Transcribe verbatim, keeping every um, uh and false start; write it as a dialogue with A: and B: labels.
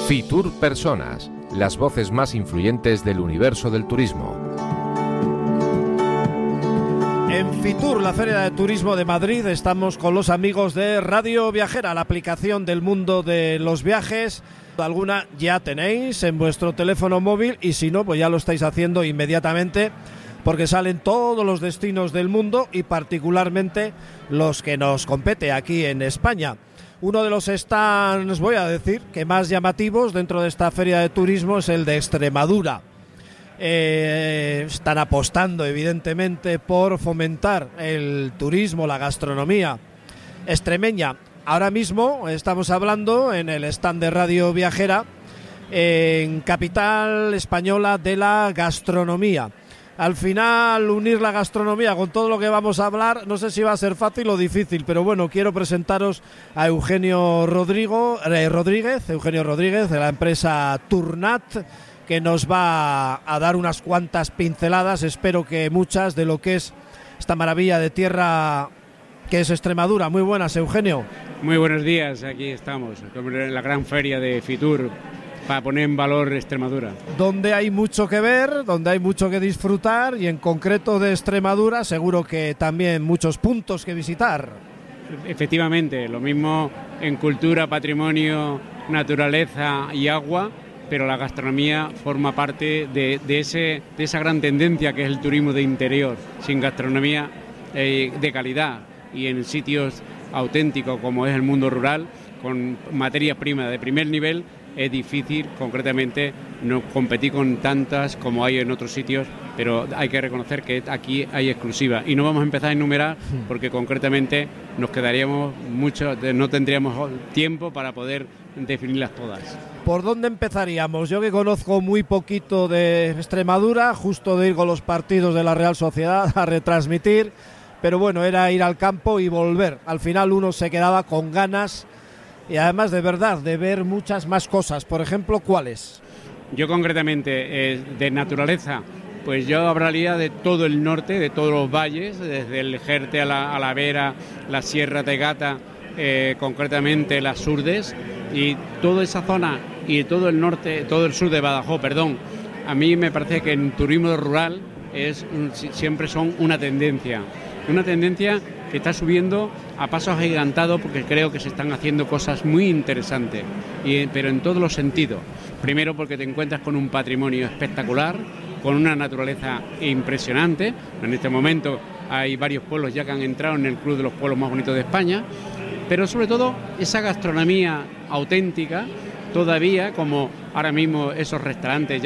A: Fitur Personas, las voces más influyentes del universo del turismo.
B: En Fitur, la Feria de Turismo de Madrid, estamos con los amigos de Radio Viajera, la aplicación del mundo de los viajes. Alguna ya tenéis en vuestro teléfono móvil y si no, pues ya lo estáis haciendo inmediatamente, porque salen todos los destinos del mundo y particularmente los que nos compete aquí en España. Uno de los stands, voy a decir, que más llamativos dentro de esta Feria de Turismo es el de Extremadura. Eh, están apostando evidentemente por fomentar el turismo, la gastronomía extremeña. Ahora mismo estamos hablando en el stand de Radio Viajera en capital española de la gastronomía. Al final, unir la gastronomía con todo lo que vamos a hablar, no sé si va a ser fácil o difícil, pero bueno, quiero presentaros a Eugenio Rodrigo, eh, Rodríguez, Eugenio Rodríguez de la empresa Turnat, que nos va a dar unas cuantas pinceladas, espero que muchas, de lo que es esta maravilla de tierra que es Extremadura. Muy buenas, Eugenio.
C: Muy buenos días, aquí estamos, en la gran feria de Fitur, para poner en valor Extremadura. Donde hay mucho que ver, donde hay mucho que disfrutar y en concreto de Extremadura seguro que también muchos puntos que visitar. Efectivamente, lo mismo en cultura, patrimonio, naturaleza y agua, pero la gastronomía forma parte de, de, ese, de esa gran tendencia que es el turismo de interior. Sin gastronomía eh, de calidad y en sitios auténticos como es el mundo rural, con materias primas de primer nivel, es difícil concretamente no competir con tantas como hay en otros sitios, pero hay que reconocer que aquí hay exclusiva y no vamos a empezar a enumerar porque concretamente nos quedaríamos mucho, no tendríamos tiempo para poder definirlas todas. ¿Por dónde empezaríamos? Yo que conozco muy poquito de Extremadura, justo de ir con los partidos de la Real Sociedad a retransmitir, pero bueno, era ir al campo y volver. Al final uno se quedaba con ganas y además de verdad de ver muchas más cosas. Por ejemplo, ¿cuáles? Yo concretamente, eh, de naturaleza, pues yo hablaría de todo el norte, de todos los valles, desde el Jerte a la, a la Vera, la Sierra de Gata, eh, concretamente las Surdes, y toda esa zona y todo el norte, todo el sur de Badajoz, perdón. A mí me parece que en turismo rural es siempre son una tendencia, una tendencia que está subiendo a pasos agigantados porque creo que se están haciendo cosas muy interesantes, y, pero en todos los sentidos. Primero porque te encuentras con un patrimonio espectacular, con una naturaleza impresionante. En este momento hay varios pueblos ya que han entrado en el club de los pueblos más bonitos de España, pero sobre todo esa gastronomía auténtica, todavía como ahora mismo esos restaurantes